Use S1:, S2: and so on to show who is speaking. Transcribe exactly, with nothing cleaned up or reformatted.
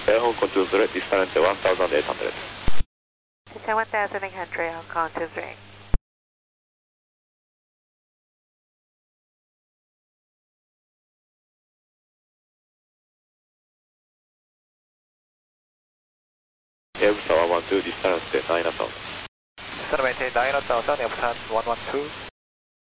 S1: Air Hong Kong two three, distance one thousand eight hundred.
S2: Distance one thousand eight hundred, Hong Kong two three.
S1: Air one one two, distance nine thousand.
S3: Distance maintain nine thousand, Air one one two.